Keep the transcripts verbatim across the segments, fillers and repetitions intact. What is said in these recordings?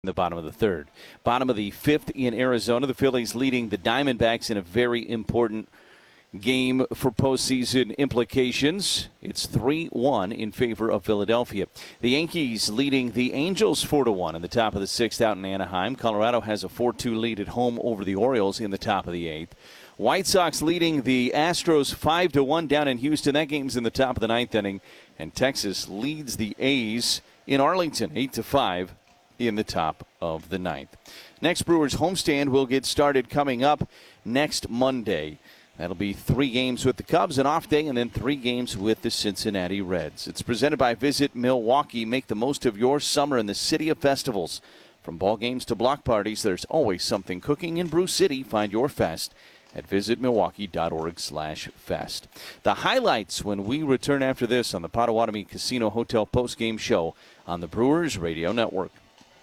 the bottom of the third. Bottom of the fifth in Arizona, the Phillies leading the Diamondbacks in a very important game for postseason implications. It's three one in favor of Philadelphia. The Yankees leading the Angels four to one in the top of the sixth out in Anaheim. Colorado has a four two lead at home over the Orioles in the top of the eighth. White Sox leading the Astros five to one down in Houston. That game's in the top of the ninth inning. And Texas leads the A's in Arlington eight to five in the top of the ninth. Next Brewers homestand will get started coming up next Monday. That'll be three games with the Cubs, an off day, and then three games with the Cincinnati Reds. It's presented by Visit Milwaukee. Make the most of your summer in the city of festivals. From ball games to block parties, there's always something cooking in Brew City. Find your fest at visitmilwaukee.org slash fest. The highlights when we return after this on the Potawatomi Casino Hotel postgame show on the Brewers Radio Network.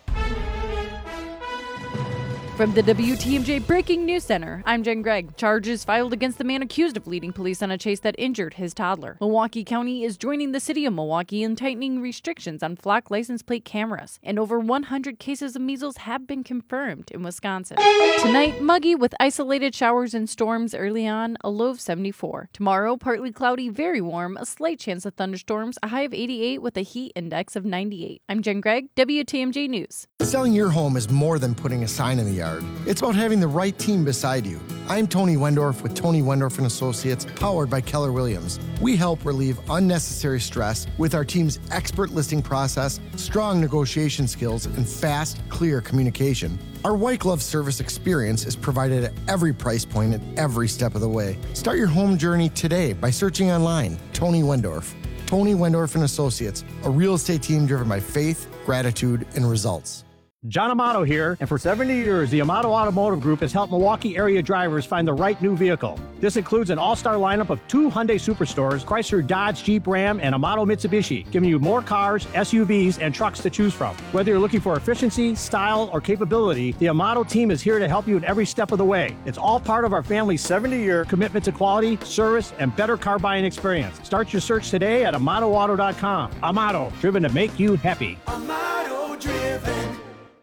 From the W T M J Breaking News Center, I'm Jen Gregg. Charges filed against the man accused of leading police on a chase that injured his toddler. Milwaukee County is joining the city of Milwaukee in tightening restrictions on flock license plate cameras. And over one hundred cases of measles have been confirmed in Wisconsin. Tonight, muggy with isolated showers and storms early on, a low of seventy-four. Tomorrow, partly cloudy, very warm, a slight chance of thunderstorms, a high of eighty-eight with a heat index of ninety-eight. I'm Jen Gregg, W T M J News. Selling your home is more than putting a sign in the yard. It's about having the right team beside you. I'm Tony Wendorf with Tony Wendorf and Associates, powered by Keller Williams. We help relieve unnecessary stress with our team's expert listing process, strong negotiation skills, and fast, clear communication. Our white glove service experience is provided at every price point at every step of the way. Start your home journey today by searching online, Tony Wendorf. Tony Wendorf and Associates, a real estate team driven by faith, gratitude, and results. John Amato here, and for seventy years, the Amato Automotive Group has helped Milwaukee area drivers find the right new vehicle. This includes an all-star lineup of two Hyundai Superstores, Chrysler, Dodge, Jeep, Ram, and Amato Mitsubishi, giving you more cars, S U Vs, and trucks to choose from. Whether you're looking for efficiency, style, or capability, the Amato team is here to help you in every step of the way. It's all part of our family's seventy-year commitment to quality, service, and better car buying experience. Start your search today at amato auto dot com. Amato, driven to make you happy. Amato driven.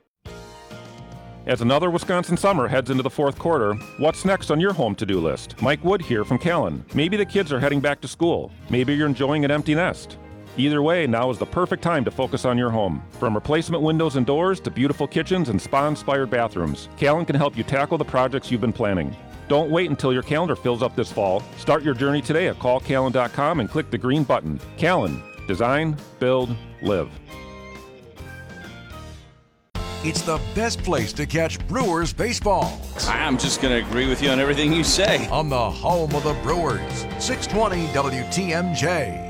As another Wisconsin summer heads into the fourth quarter, what's next on your home to-do list? Mike Wood here from Callan. Maybe the kids are heading back to school. Maybe you're enjoying an empty nest. Either way, now is the perfect time to focus on your home. From replacement windows and doors to beautiful kitchens and spa-inspired bathrooms, Callan can help you tackle the projects you've been planning. Don't wait until your calendar fills up this fall. Start your journey today at call callan dot com and click the green button. Callan. Design, build, live. It's the best place to catch Brewers baseball. I'm just going to agree with you on everything you say. On the home of the Brewers, six twenty W T M J.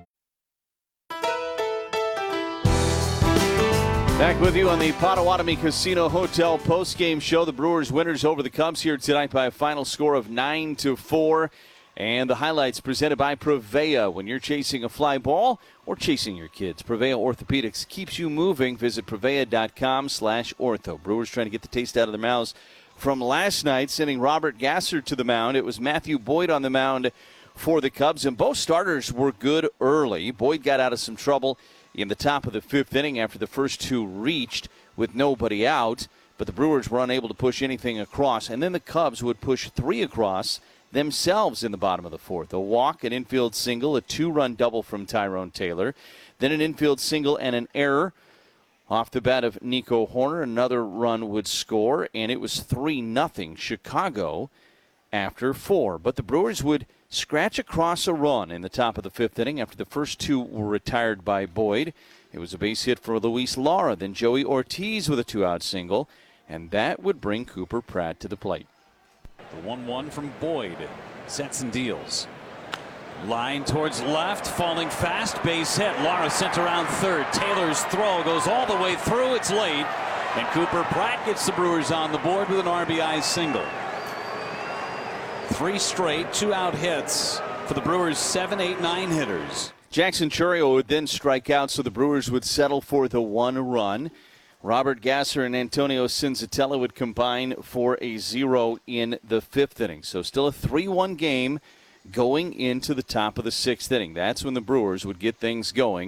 Back with you on the Potawatomi Casino Hotel postgame show. The Brewers winners over the Cubs here tonight by a final score of nine to four. And the highlights presented by Prevea. When you're chasing a fly ball or chasing your kids, Prevea Orthopedics keeps you moving. Visit prevea dot com slash ortho. Brewers trying to get the taste out of their mouths from last night, sending Robert Gasser to the mound. It was Matthew Boyd on the mound for the Cubs, and both starters were good early. Boyd got out of some trouble in the top of the fifth inning after the first two reached with nobody out, but the Brewers were unable to push anything across, and then the Cubs would push three across themselves in the bottom of the fourth. A walk, an infield single, a two-run double from Tyrone Taylor, then an infield single and an error off the bat of Nico Horner. Another run would score, and it was three nothing Chicago after four. But the Brewers would scratch across a run in the top of the fifth inning after the first two were retired by Boyd. It was a base hit for Luis Lara, then Joey Ortiz with a two-out single, and that would bring Cooper Pratt to the plate. The one one from Boyd. Sets and deals. Line towards left. Falling fast. Base hit. Lara sent around third. Taylor's throw goes all the way through. It's late. And Cooper Pratt gets the Brewers on the board with an R B I single. Three straight two-out hits for the Brewers' seven, eight, nine hitters. Jackson Chourio would then strike out, so the Brewers would settle for the one run. Robert Gasser and Antonio Cinzatella would combine for a zero in the fifth inning. So still a three one game going into the top of the sixth inning. That's when the Brewers would get things going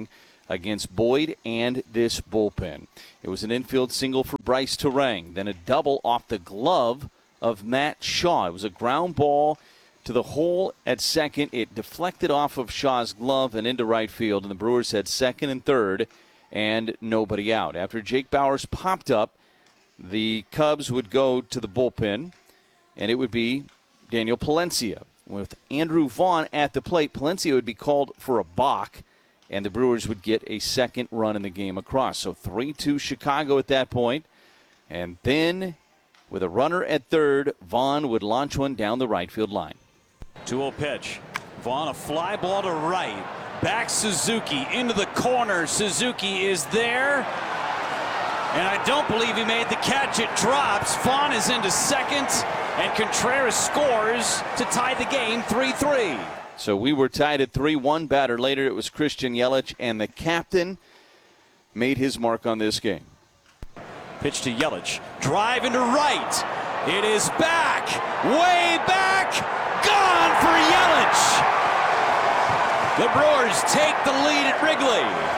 against Boyd and this bullpen. It was an infield single for Bryce Terang, then a double off the glove of Matt Shaw. It was a ground ball to the hole at second. It deflected off of Shaw's glove and into right field, and the Brewers had second and third and nobody out. After Jake Bauers popped up, the Cubs would go to the bullpen, and it would be Daniel Palencia. With Andrew Vaughn at the plate, Palencia would be called for a balk, and the Brewers would get a second run in the game across. So three two Chicago at that point. And then, with a runner at third, Vaughn would launch one down the right field line. two oh pitch. Vaughn, a fly ball to right. Back Suzuki into the corner. Suzuki is there. And I don't believe he made the catch. It drops. Vaughn is into second. And Contreras scores to tie the game three three. So we were tied at three one. Batter later, it was Christian Yelich, and the captain made his mark on this game. Pitch to Yelich. Drive into right. It is back. Way back. Gone for Yelich. The Brewers take the lead at Wrigley.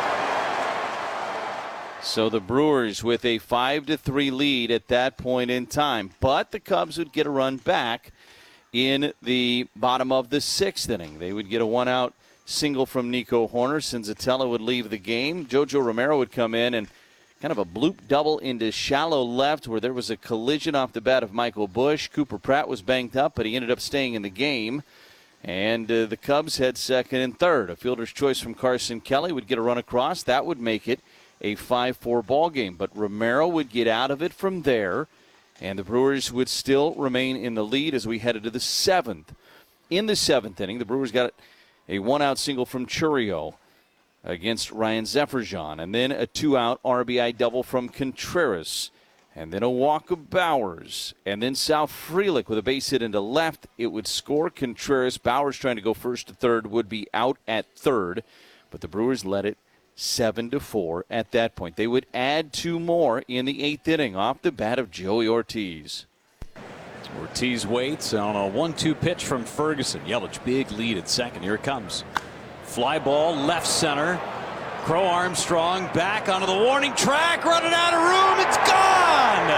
So the Brewers with a five to three lead at that point in time. But the Cubs would get a run back in the bottom of the sixth inning. They would get a one-out single from Nico Horner. Senzatella would leave the game. Jojo Romero would come in and kind of a bloop double into shallow left where there was a collision off the bat of Michael Busch. Cooper Pratt was banged up, but he ended up staying in the game. And uh, the Cubs had second and third. A fielder's choice from Carson Kelly would get a run across. That would make it a five four ball game. But Romero would get out of it from there, and the Brewers would still remain in the lead as we headed to the seventh. In the seventh inning, the Brewers got a one-out single from Churio against Ryan Zefferjan, and then a two-out R B I double from Contreras, and then a walk of Bauers, and then Sal Frelick with a base hit into left. It would score Contreras. Bauers trying to go first to third would be out at third, but the Brewers led it seven to four at that point. They would add two more in the eighth inning off the bat of Joey Ortiz. Ortiz waits on a one two pitch from Ferguson. Yelich, big lead at second. Here it comes. Fly ball, left center. Crow Armstrong back onto the warning track, running out of room. It's gone!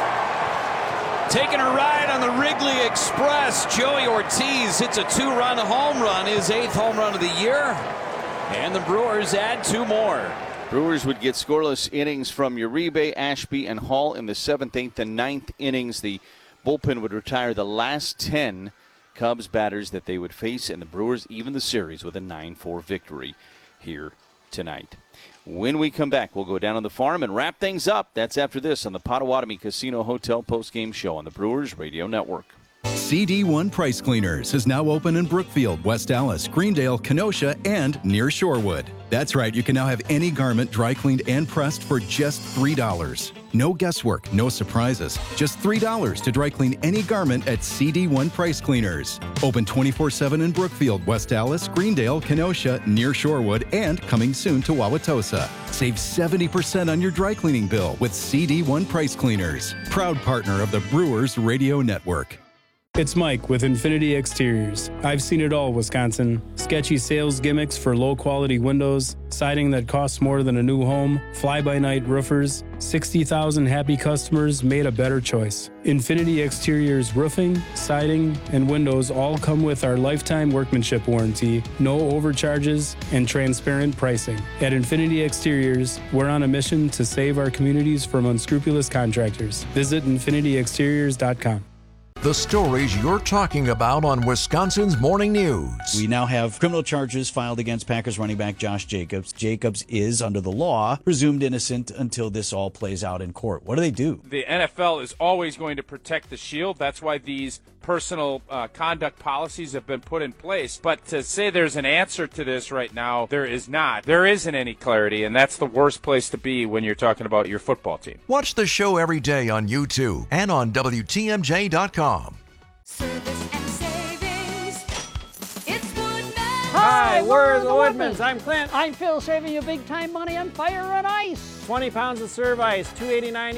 Taking a ride on the Wrigley Express. Joey Ortiz hits a two-run home run, his eighth home run of the year. And the Brewers add two more. Brewers would get scoreless innings from Uribe, Ashby, and Hall in the seventh, eighth, and ninth innings. The bullpen would retire the last ten Cubs batters that they would face, and the Brewers even the series with a nine four victory here tonight. When we come back, we'll go down on the farm and wrap things up. That's after this on the Potawatomi Casino Hotel postgame show on the Brewers Radio Network. C D one Price Cleaners is now open in Brookfield, West Allis, Greendale, Kenosha, and near Shorewood. That's right, you can now have any garment dry cleaned and pressed for just three dollars. No guesswork, no surprises. Just three dollars to dry clean any garment at C D one Price Cleaners. Open twenty-four seven in Brookfield, West Allis, Greendale, Kenosha, near Shorewood, and coming soon to Wauwatosa. Save seventy percent on your dry cleaning bill with C D one Price Cleaners. Proud partner of the Brewers Radio Network. It's Mike with Infinity Exteriors. I've seen it all, Wisconsin. Sketchy sales gimmicks for low-quality windows, siding that costs more than a new home, fly-by-night roofers. sixty thousand happy customers made a better choice. Infinity Exteriors roofing, siding, and windows all come with our lifetime workmanship warranty, no overcharges, and transparent pricing. At Infinity Exteriors, we're on a mission to save our communities from unscrupulous contractors. Visit infinity exteriors dot com. The stories you're talking about on Wisconsin's Morning News. We now have criminal charges filed against Packers running back Josh Jacobs. Jacobs is, under the law, presumed innocent until this all plays out in court. What do they do? The N F L is always going to protect the shield. That's why these personal uh, conduct policies have been put in place. But to say there's an answer to this right now, there is not. There isn't any clarity, and that's the worst place to be when you're talking about your football team. Watch the show every day on YouTube and on W T M J dot com. Service and savings. It's Woodman. Hi, we're the Woodmans. I'm Clint. I'm Phil, saving you big time money on fire and ice. twenty pounds of serve ice, two eighty-nine each.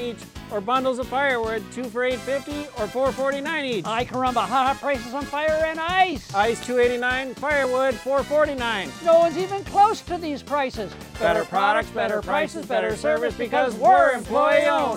or bundles of firewood, two for eight fifty or four forty-nine each. Ay caramba, hot, hot prices on fire and ice. Ice two eighty-nine, firewood four forty-nine. No one's even close to these prices. Better products, better prices, better service because we're employee owned.